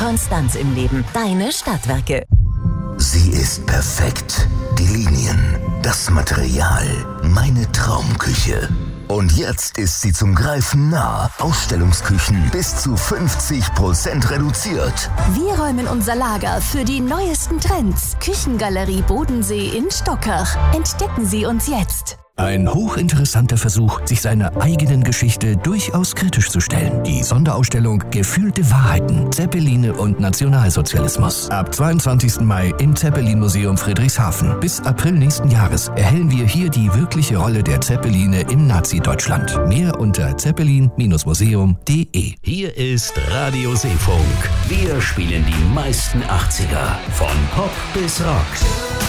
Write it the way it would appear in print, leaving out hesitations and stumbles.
Konstanz im Leben. Deine Stadtwerke. Sie ist perfekt. Die Linien, das Material, meine Traumküche. Und jetzt ist sie zum Greifen nah. Ausstellungsküchen bis zu 50% reduziert. Wir räumen unser Lager für die neuesten Trends. Küchengalerie Bodensee in Stockach. Entdecken Sie uns jetzt. Ein hochinteressanter Versuch, sich seiner eigenen Geschichte durchaus kritisch zu stellen. Die Sonderausstellung Gefühlte Wahrheiten, Zeppeline und Nationalsozialismus. Ab 22. Mai im Zeppelin-Museum Friedrichshafen. Bis April nächsten Jahres erhellen wir hier die wirkliche Rolle der Zeppeline im Nazi-Deutschland. Mehr unter zeppelin-museum.de. Hier ist Radio Seefunk. Wir spielen die meisten 80er. Von Pop bis Rock.